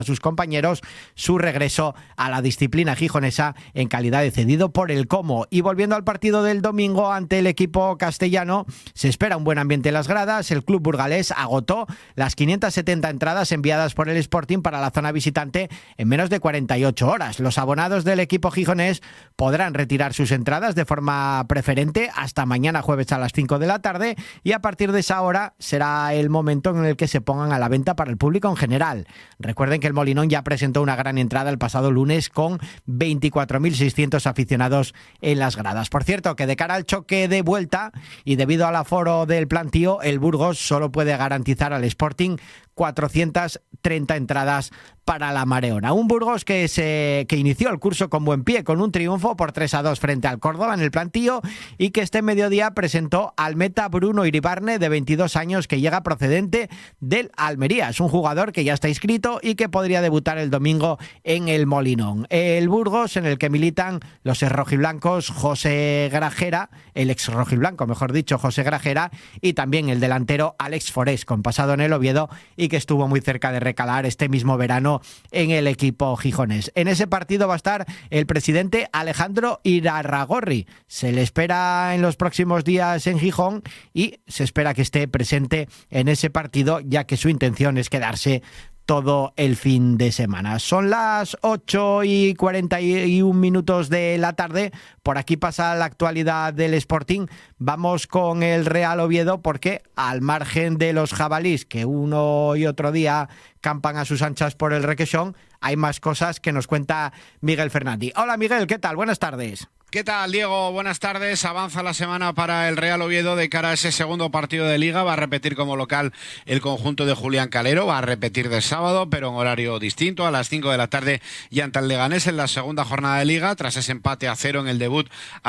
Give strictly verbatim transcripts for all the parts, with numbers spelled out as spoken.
a sus compañeros su regreso a la disciplina gijonesa en calidad de cedido por el Como. Y volviendo al partido del domingo ante el equipo castellano, se espera un buen ambiente en las gradas. El club burgalés agotó las quinientas setenta entradas enviadas por el Sporting para la zona visitante en menos de cuarenta y ocho horas. Los abonados del equipo gijonés podrán retirar sus entradas de forma preferente hasta mañana jueves a las cinco de la tarde, y a partir de esa hora será el momento en el que se pongan a la venta para el público en general. Recuerden que el Molinón ya presentó una gran entrada el pasado lunes con veinticuatro mil seiscientos aficionados en las gradas. Por cierto, que de cara al choque de vuelta y debido al aforo del plantío, el Burgos solo puede garantizar al Sporting cuatrocientas treinta entradas para la Mareona. Un Burgos que se que inició el curso con buen pie, con un triunfo por tres a dos frente al Córdoba en el plantío, y que este mediodía presentó al meta Bruno Iribarne, de veintidós años, que llega procedente del Almería. Es un jugador que ya está inscrito y que podría debutar el domingo en el Molinón. El Burgos, en el que militan los rojiblancos José Grajera, el ex rojiblanco, mejor dicho, José Grajera, y también el delantero Alex Forés, con pasado en el Oviedo y que estuvo muy cerca de recalar este mismo verano en el equipo gijonés. En ese partido va a estar el presidente Alejandro Irarragorri. Se le espera en los próximos días en Gijón y se espera que esté presente en ese partido, ya que su intención es quedarse todo el fin de semana. Son las ocho y cuarenta y un minutos de la tarde. Por aquí pasa la actualidad del Sporting. Vamos con el Real Oviedo, porque al margen de los jabalís que uno y otro día campan a sus anchas por el Requesón, hay más cosas que nos cuenta Miguel Fernández. Hola Miguel, ¿qué tal? Buenas tardes. ¿Qué tal, Diego? Buenas tardes. Avanza la semana para el Real Oviedo de cara a ese segundo partido de Liga. Va a repetir como local el conjunto de Julián Calero. Va a repetir del sábado, pero en horario distinto, a las cinco de la tarde, y ante el Leganés en la segunda jornada de Liga, tras ese empate a cero en el debut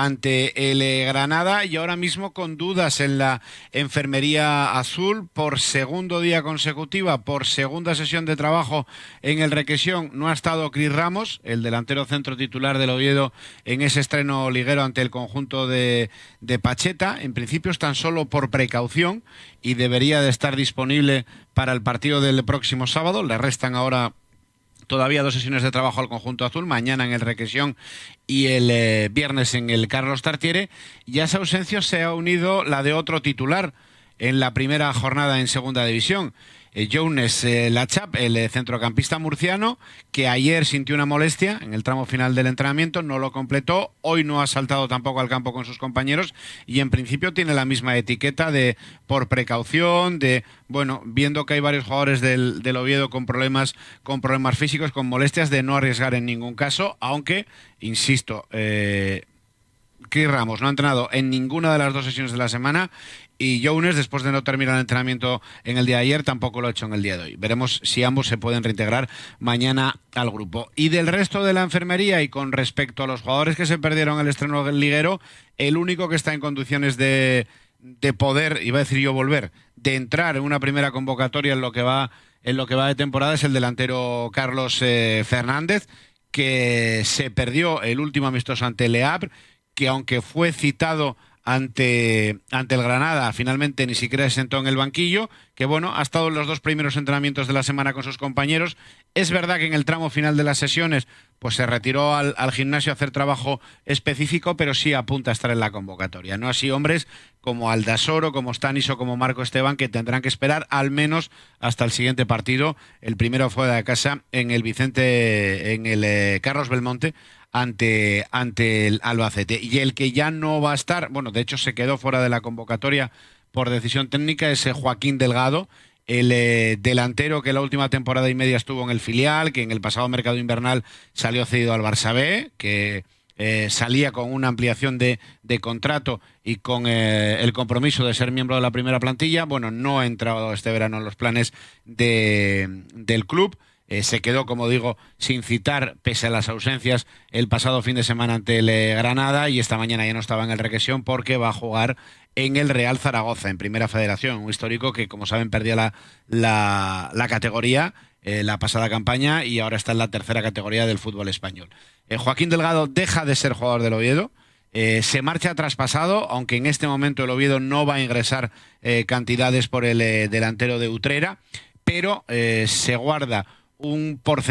ante el Granada. Y ahora mismo con dudas en la enfermería azul por segundo día consecutiva, por segunda sesión de trabajo en el Requesón. No ha estado Cris Ramos, el delantero centro titular del Oviedo, en ese estreno liguero ante el conjunto de, de Pacheta. En principio es tan solo por precaución y debería de estar disponible para el partido del próximo sábado. Le restan ahora todavía dos sesiones de trabajo al conjunto azul, mañana en el Requesón y el eh, viernes en el Carlos Tartiere. Y a esa ausencia se ha unido la de otro titular en la primera jornada en segunda división, Eh, Younes eh, Lachap, el eh, centrocampista murciano, que ayer sintió una molestia en el tramo final del entrenamiento, no lo completó, hoy no ha saltado tampoco al campo con sus compañeros y en principio tiene la misma etiqueta de por precaución, de, bueno, viendo que hay varios jugadores del, del Oviedo con problemas, con problemas físicos, con molestias, de no arriesgar en ningún caso, aunque, insisto, eh, Cris Ramos no ha entrenado en ninguna de las dos sesiones de la semana, y Younes, después de no terminar el entrenamiento en el día de ayer, tampoco lo ha hecho en el día de hoy. Veremos si ambos se pueden reintegrar mañana al grupo. Y del resto de la enfermería, y con respecto a los jugadores que se perdieron el estreno del liguero, el único que está en condiciones de, de poder, iba a decir yo volver, de entrar en una primera convocatoria en lo que va, en lo que va de temporada es el delantero Carlos eh, Fernández, que se perdió el último amistoso ante Le Havre, que aunque fue citado ante, ante el Granada, finalmente ni siquiera se sentó en el banquillo, que bueno, ha estado en los dos primeros entrenamientos de la semana con sus compañeros. Es verdad que en el tramo final de las sesiones pues se retiró al, al gimnasio a hacer trabajo específico, pero sí apunta a estar en la convocatoria. No así hombres como Aldasoro, como Stanis o como Marco Esteban, que tendrán que esperar al menos hasta el siguiente partido. El primero fuera de casa en el Vicente, en el eh, Carlos Belmonte, ante, ante el Albacete. Y el que ya no va a estar, bueno, de hecho se quedó fuera de la convocatoria por decisión técnica, es Joaquín Delgado, el eh, delantero que la última temporada y media estuvo en el filial, que en el pasado mercado invernal salió cedido al Barça B, que eh, salía con una ampliación de, de contrato y con eh, el compromiso de ser miembro de la primera plantilla. Bueno, no ha entrado este verano en los planes de, del club. Eh, se quedó, como digo, sin citar, pese a las ausencias, el pasado fin de semana ante el eh, Granada, y esta mañana ya no estaba en el Requesón porque va a jugar en el Real Zaragoza, en Primera Federación, un histórico que, como saben, perdía la, la, la categoría eh, la pasada campaña y ahora está en la tercera categoría del fútbol español. Eh, Joaquín Delgado deja de ser jugador del Oviedo, eh, se marcha traspasado, aunque en este momento el Oviedo no va a ingresar eh, cantidades por el eh, delantero de Utrera, pero eh, se guarda un porcentaje